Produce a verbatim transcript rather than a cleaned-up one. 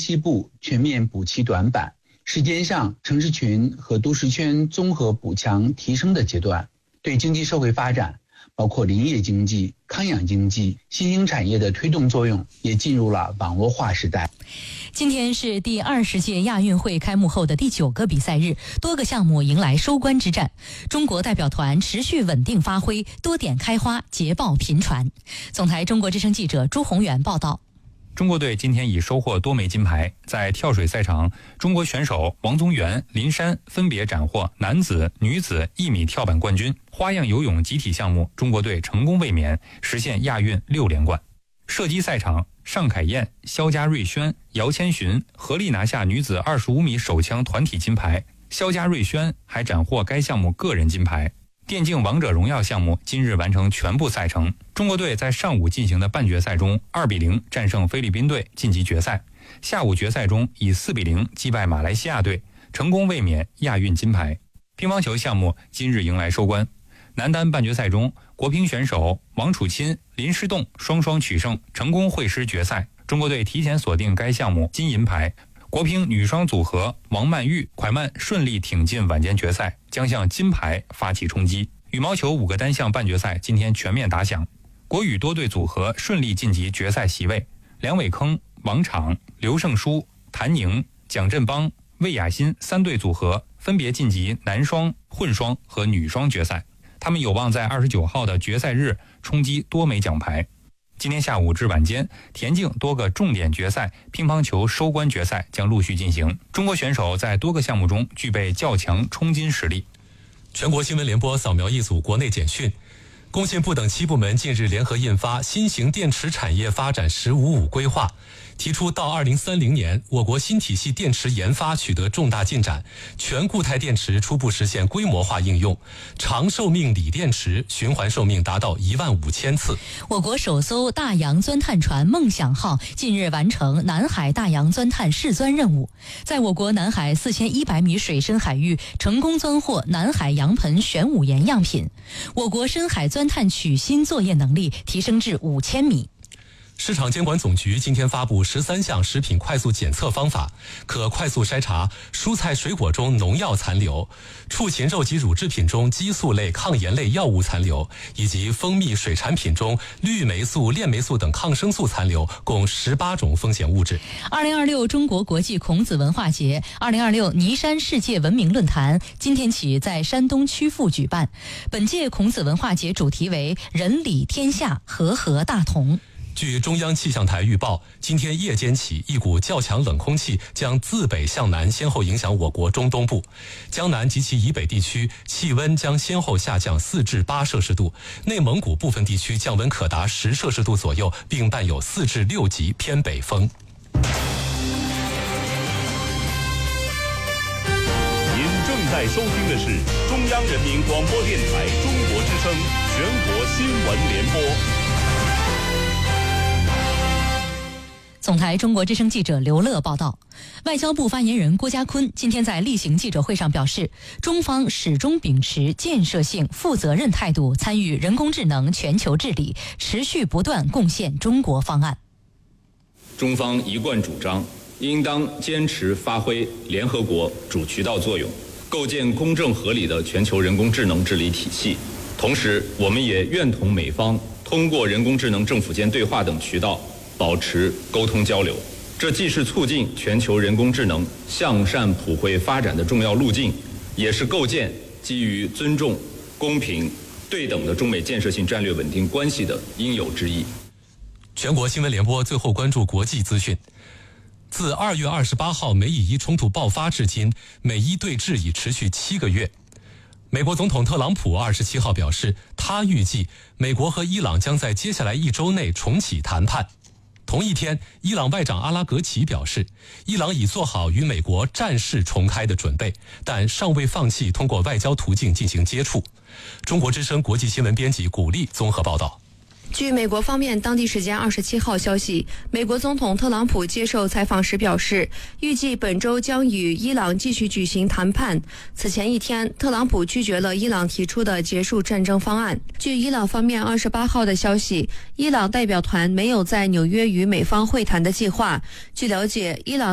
西部全面补齐短板，时间上城市群和都市圈综合补强提升的阶段，对经济社会发展，包括林业经济、康养经济、新兴产业的推动作用也进入了网络化时代。 今天是第二十届亚运会开幕后的第九个比赛日，多个项目迎来收官之战。中国代表团持续稳定发挥，多点开花，捷报频传。总台中国之声记者朱宏元报道。 中国队今天已收获多枚金牌，在跳水赛场，中国选手王宗源、林珊分别斩获男子、女子一米跳板冠军。花样游泳集体项目，中国队成功卫冕，实现亚运六连冠。射击赛场，尚凯燕、肖家瑞轩、姚千寻合力拿下女子二十五米手枪团体金牌，肖家瑞轩还斩获该项目个人金牌。电竞王者荣耀项目今日完成全部赛程，中国队在上午进行的半决赛中二比零战胜菲律宾队晋级决赛，下午决赛中以四比零击败马来西亚队，成功卫冕亚运金牌。乒乓球项目今日迎来收官，男单半决赛中，国乒选手王楚钦、林诗栋双双取胜，成功会师决赛，中国队提前锁定该项目金银牌。国乒女双组合王曼玉、蒯曼顺利挺进晚间决赛，将向金牌发起冲击。羽毛球五个单项半决赛今天全面打响，国羽多队组合顺利晋级决赛席位，梁伟铿、王昶、刘胜书、谭宁、蒋振邦、魏雅欣三队组合分别晋级男双、混双和女双决赛，他们有望在二十九号的决赛日冲击多枚奖牌。今天下午至晚间，田径多个重点决赛、乒乓球收官决赛将陆续进行。中国选手在多个项目中具备较强冲金实力。 全国新闻联播扫描一组国内简讯。工信部等七部门近日联合印发《新型电池产业发展“十五五”规划》，提出到二零三零年，我国新体系电池研发取得重大进展，全固态电池初步实现规模化应用，长寿命锂电池循环寿命达到一万五千次。 我国首艘大洋钻探船梦想号近日完成南海大洋钻探试钻任务，在我国南海四千一百米水深海域成功钻获南海洋盆玄武岩样品，我国深海钻探取芯作业能力提升至五千米。 市场监管总局今天发布十三项食品快速检测方法，可快速筛查蔬菜水果中农药残留、畜禽肉及乳制品中激素类、抗炎类药物残留，以及蜂蜜水产品中氯霉素、链霉素等抗生素残留，共十八种风险物质。 二零二六中国国际孔子文化节、二零二六尼山世界文明论坛今天起在山东曲阜举办。本届孔子文化节主题为“人理天下，和合大同”。 据中央气象台预报，今天夜间起，一股较强冷空气将自北向南先后影响我国中东部，江南及其以北地区气温将先后下降四至八摄氏度，内蒙古部分地区降温可达十摄氏度左右，并伴有四至六级偏北风。 您正在收听的是中央人民广播电台中国之声全国新闻联播。 总台中国之声记者刘乐报道，外交部发言人郭家坤今天在例行记者会上表示，中方始终秉持建设性、负责任态度参与人工智能全球治理，持续不断贡献中国方案。 中方一贯主张，应当坚持发挥联合国主渠道作用，构建公正合理的全球人工智能治理体系。同时，我们也愿同美方通过人工智能政府间对话等渠道保持沟通交流，这既是促进全球人工智能向善普惠发展的重要路径，也是构建基于尊重、公平、对等的中美建设性战略稳定关系的应有之义。 全国新闻联播最后关注国际资讯。自二月二十八号美以伊冲突爆发至今，美伊对峙已持续七个月。美国总统特朗普二十七号表示，他预计美国和伊朗将在接下来一周内重启谈判。同一天，伊朗外长阿拉格齐表示，伊朗已做好与美国战事重开的准备，但尚未放弃通过外交途径进行接触。中国之声国际新闻编辑古丽综合报道。 据美国方面当地时间二十七号消息，美国总统特朗普接受采访时表示，预计本周将与伊朗继续举行谈判。此前一天，特朗普拒绝了伊朗提出的结束战争方案。据伊朗方面二十八号的消息，伊朗代表团没有在纽约与美方会谈的计划。据了解，伊朗